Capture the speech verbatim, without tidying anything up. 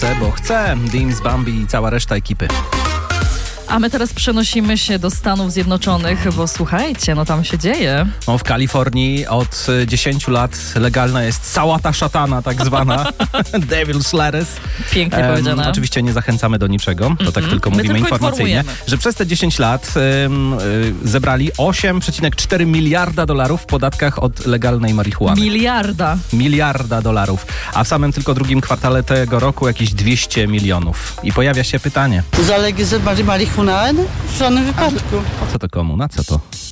Chcę, bo chcę. Deans, Bambi i cała reszta ekipy. A my teraz przenosimy się do Stanów Zjednoczonych, bo słuchajcie, no tam się dzieje. No, w Kalifornii od dziesięciu lat legalna jest sałata szatana, tak zwana. Devil's lettuce. Pięknie um, powiedziane. Oczywiście nie zachęcamy do niczego, to mm-hmm. tak tylko My mówimy tylko informacyjnie, informujemy. że przez te dziesięć lat um, y, zebrali osiem przecinek cztery miliarda dolarów w podatkach od legalnej marihuany. Miliarda. Miliarda dolarów. A w samym tylko drugim kwartale tego roku jakieś dwieście milionów. I pojawia się pytanie. Zalegalizować marihuanę? W żadnym wypadku. Po co to komu? Na co to?